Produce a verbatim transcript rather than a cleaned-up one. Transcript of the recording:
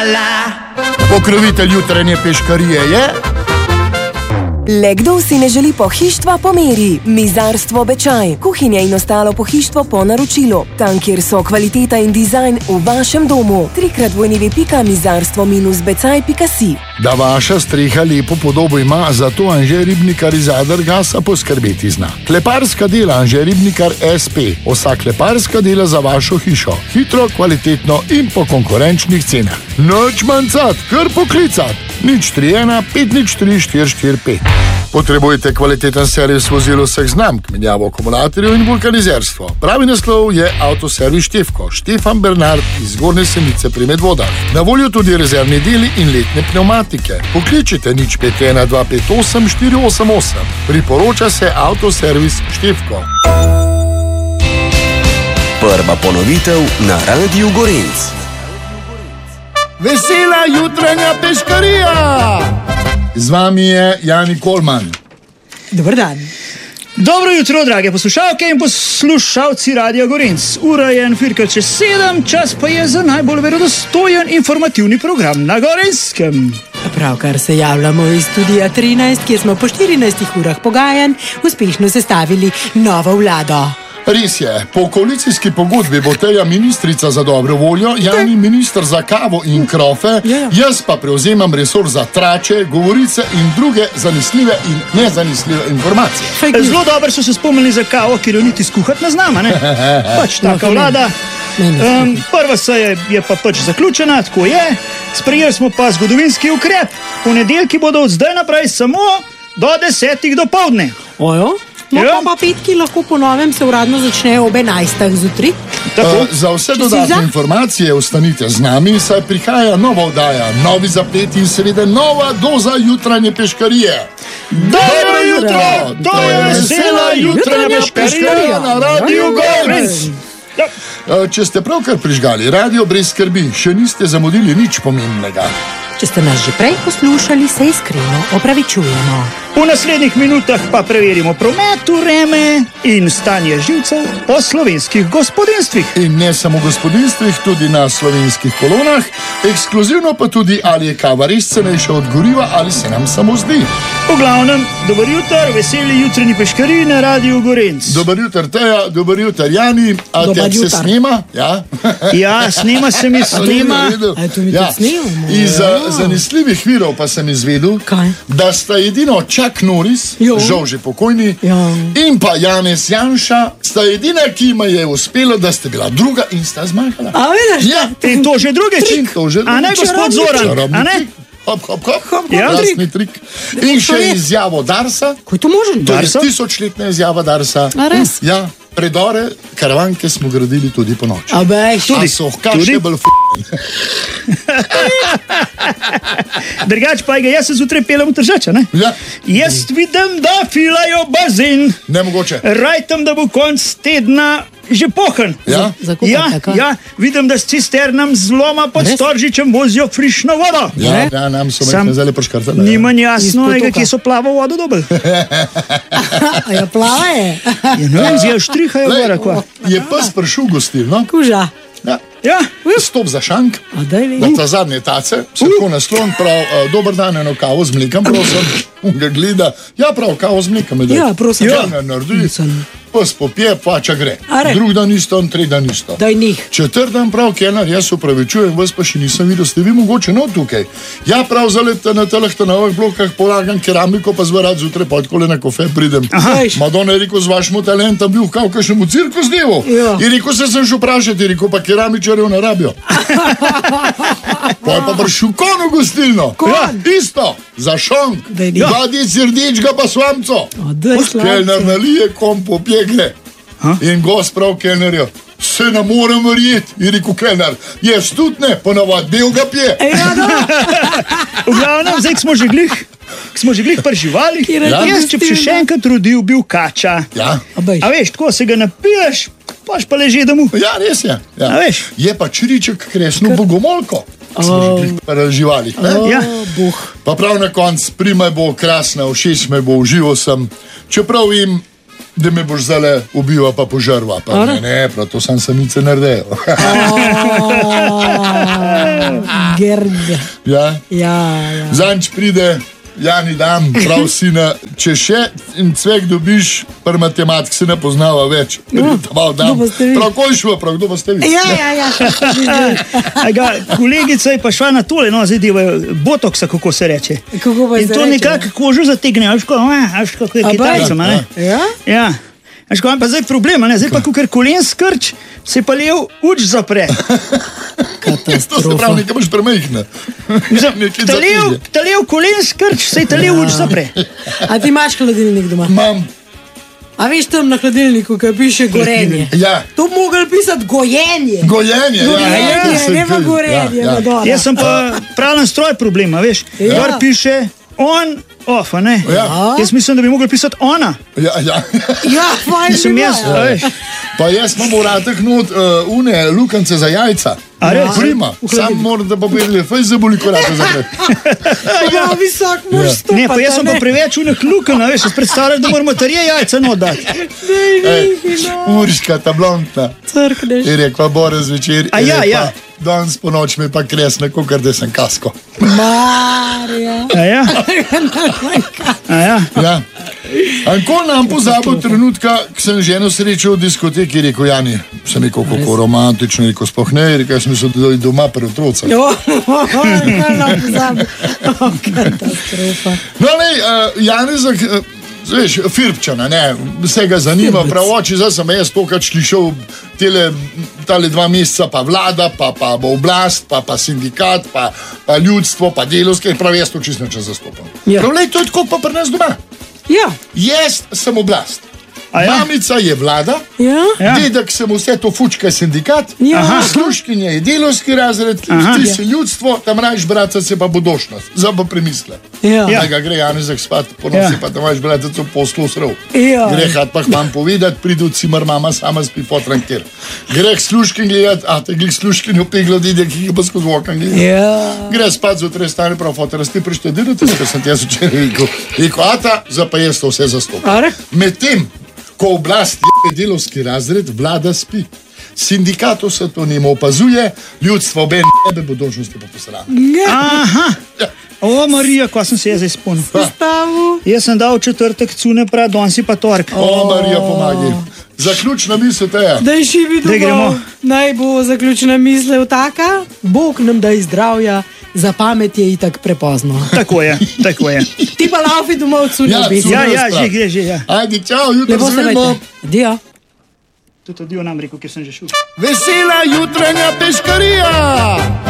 Pokrovitelj jutranje peškarije je... Le kdo si ne želi pohištva po meri? Mizarstvo Bečaj. Kuhinja in ostalo pohištvo po naročilu. Tam, kjer so kvaliteta in dizajn v vašem domu. Trikrat vojnivi pika mizarstvo minus becaj pika si. Da vaša streha lepo podobo ima, zato Anže Ribnikar iz Adergasa poskrbeti zna. Kleparska dela Anže Ribnikar es pe. Vsa kleparska dela za vašo hišo. Hitro, kvalitetno in po konkurenčnih cenah. Noč manjcat, kar poklicat. nič tri ena pet nič tri štiri štiri pet. Potrebujete kvaliteten servis vozil vseh znamk, menjavo akumulatorjev in vulkanizerstvo. Pravi naslov je Avtoservis Štefko, Štefan Bernard iz Zgornje Semice pri Medvodah. Na voljo tudi rezervni deli in letne pneumatike. Pokličite nič pet ena dva pet osem štiri osem osem. Priporoča se Avtoservis Štefko. Prva ponovitev na Radiu Gorenc. Vesela jutranja peškarija! Z vami je Jani Kolman. Dobar dan. Dobro jutro, drage poslušalke in poslušalci Radia Gorenc. Ura je en firka čez sedem, čas pa je za najbolj verodostojen informativni program na Gorenskem. Pravkar se javljamo iz studija trinajst, kjer smo po štirinajstih urah pogajanj uspešno sestavili novo vlado. Res je, po koalicijski pogodbi bo Teja ministrica za dobro voljo, Jani minister za kavo in krofe, jaz pa prevzemam resor za trače, govorice in druge zanesljive in nezanesljive informacije. Zelo dobro so se spomnili za kavo, ker jo niti skuhati ne znamo, ne? Pač taka vlada. Um, prva seja je pa pač zaključena, tako je. Sprejeli smo pa zgodovinski ukrep. Ponedeljki bodo od zdaj naprej samo do desetih dopoldne. Ojo? No, Ja. pa petki lahko po novem se uradno začnejo ob enajstih zjutraj. Uh, za vse dodatne za? informacije ostanite z nami, saj prihaja nova oddaja, novi zaplet in seveda nova doza jutranje peškarije. Dobro jutro! To je vesela jutranja peškarija na Radiu Gorenc. Ja. Uh, če ste pravkar prižgali radio brez skrbi, še niste zamudili nič pomembnega. Če ste nas že prej poslušali, se iskreno opravičujemo. V naslednjih minutah pa preverimo promet, vreme in stanje živcev po slovenskih gospodinstvih. In ne samo v gospodinstvih, tudi na slovenskih kolonah, ekskluzivno pa tudi, ali je kava res cenejša od goriva ali se nam samo zdi. V glavnem, dober jutr, veseli jutrni peškariji na Radiu Gorenc. Dober jutr, Teja, dober jutr, Jani. A Dober te se jutr. snema? Ja, Ja, snema se mi snema. V redu. A to mi tudi snemamo? Iz uh, zanesljivih virov pa sem izvedel, Kaj? da sta edino Chuck Norris, Jo. žal že pokojni, Ja. in pa Janez Janša, sta edina, ki ima je uspelo, da sta bila druga in sta zmagala. A vidiš? Ja, In to že drugič. in to že A ne, drugič. gospod Zoran? Čarobni A ne? trik. Hop, hop, hop, hop, Ja. krasni trik. In še je? izjavo Darsa, Ko je to možno? to je Darsa? tisočletna izjava Darsa. A res? Ja, predore, karavanke smo gradili tudi po noči. A bej, A so hkar Tudi? še bolj f***. Drugač pa je, jaz se zjutraj pelem v Tržača, ne? Ja, Jaz vidim, da filajo bazen. nemogoče. Rajtam, da bo konc tedna že pohan. Ja? Zakupate, Ja, kaj? ja, vidim, da s cisternam zloma pod Res? Storžičem vozijo frišno vodo. Ja, ja, nam so Sam- me zdaj poškrtali. Ni manj jasno, Iz ega, potoka. kje so plavo vodo dobili. A ja, plava je. Ja, ne vem, zjel štrihajo gora, kva. Je pes prišel v gostilno, Kuža. ja, Ja, stop za šank, A daj vi. na ta zadnje tace, se tako naslon, prav, uh, dober dan, eno kavo z mlekom, prosim, on ga gleda, ja, prav, kavo z mlekom, je daj. Ja, prosim. Ja, ne naredi, Nisem. pes popije, plača gre. A re. Drug dan isto, tretji dan isto. Daj njih. Četrt dan prav, kelner, jaz se upravičujem, vas pa še nisem videl, ste vi mogoče no tukaj. Ja, prav, zalete na teleh novih blokah polagam keramiko, pa zvarad zjutraj pa odkole na kofe pridem. Veš. Madonna je rekel, z vašim talentom bil v kakšnemu cirku z dnevu. Ja. In rekel, se sem šel vprašati, rekel, pa keramičarjev ne rabijo. Pa je pa prišel kon v gostilno. Kon? Ja, isto, za šonk. Daj, ni. Dva dici rdečega pa slamco. A daj, Kelner slavce. nalije, kom popije gre. In gost prav kelnerja, se ne morem verjeti. In rekel kelner, jaz tudi ne, ponavadi bel ga pije. Ja, no. v glavnem, zdaj ko smo že glih, ko smo že glih pri živalih, Kjer je Ja. to jaz, če bi še gostilna? še enkrat rodil, bil kača. Ja. A bej. A veš, tako se ga napiješ, paš pa leži domov. Ja, res je. Ja. A veš? Je pa čiriček kresno bogomolko. Smo že pri živalih. Ne? Ja. Buh. Pa prav na koncu, primaj bo krasna, všeč me bo, užival sem. Čeprav jim da me boš zdaj ubiva pa požrva. Pa ne, ne, prav to sam samice naredil. Grd. Ja? Ja, ja. Zanč pride, Jani dam, prav sina, če še in cvek dobiš, pri matematiki se ne poznava več. Prav koj šlo, prav kdo pa ste vi? Ja, ja, ja. Ga, kolegica je pa šla na tole, no, zdaj devajo botoksa, kako se reče. Kako pa in se to reče? nekako kožo zategne, až kako je Kitajcem, ne? Ja? Ja. Až ko imam pa zdaj problema, ne? Zdaj pa kukar kolen skrč, se pa lev uč zapre. To se pravi, nekaj boš premehne. Ta lev kolen skrč, se ta lev uč zapre. A ti imaš hladilnik doma? Mam. A veš tam na hladilniku, kaj piše gorenje? Ja. To bi mogli pisati gojenje. Gojenje, Gojenje, ja. ne pa gorenje. Ja, ja. Jaz sem pa pravilen stroj problema, veš. Ja. Gor piše on, off, a ne? Ja. Jaz mislim, da bi mogli pisati ona. Ja, ja. Ja, fajn Sem bi jaz, bilo. a veš. Pa jaz imam v ratah not uh, une lukance za jajca. A res? Prima. Sam moram, da pa povedali, fej zaboli, ko rata zapre. Ja, visok moraš stopati. Ne, pa jaz sem pa preveč unih luken, a veš, jaz predstavljam, da moramo tarije jajca nodati. Urška, ta blondna. Crkneš. Je rekla, Bore zvečer. A ja, ja. Danes po noč me pa kresne, kakor da sem kasko. Marja. A ja? A ja? Ja. Anko nam pozabil trenutka, ko sem ženo srečal v diskoteki, rekel Jani, sem rekel, kako romantično, rekel, sploh ne, rekel, jaz mislim, da je doma pri otroca. Jo, kaj nam pozabi. Katastrofa. No, ne, uh, Janezak, uh, veš, Firpčana, ne, vse ga zanima, prav oči, zdaj sem jaz tokrat slišal tele, tale dva meseca, pa vlada, pa, pa oblast, pa, pa sindikat, pa, pa ljudstvo, pa delovske, prav jaz to čisto neče zastopam. Ja. Prav, lej, to je tako pa pri nas doma. Ja. Jaz sem oblast. A ja? Mamica je vlada, Ja. Ja. dedek sem vse to fučka sindikat, Ja. Aha. Služkinja je delovski razred, Aha. ti si ljudstvo, tam rajš brata se pa bodočnost, zdaj pa premisle. Ja. Ja. Ga gre Janezek spat, ponosi Ja. pa tam rajš brata v poslu srov. Ja. Greh, pa vam povedati, pridu cimer mama sama spi potran kjer. Greh služkin gledati, a te glih služkinjo peglo dedek, ki ga pa skozi okan gleda. Ja. Gre spat zjutraj stane prav fotor, ti prištedirate, ker sem ti jaz včeraj rekel. Rekel, ata, zdaj pa jaz to vse zastopam. Are? Medtem, ko oblast je delovski razred, vlada spi. Sindikatu se to nemo opazuje, ljudstvo ben nebe bodočnosti pa posrame. Aha. O, Marija, ko sem se jaz zdaj spomnil. Stavu. Jaz sem dal četrtek cune, prav, danes si pa tork. O, Marija, pomagaj. Zaključna misel teja. Daj živi Daj gremo. domov. Naj bo zaključna misel taka, Bog nam daj zdravja, za pamet je itak prepozno. Tako je, tako je. Ti pa laufi domov, cunjo Ja, bi. cunjo. Ja, ja, že gre, že, ja. Ajde, čau, jutro Lepo se se vidimo. vejte. Adijo. Tudi dio nam rekel, ker sem že šel. Vesela jutranja peškarija!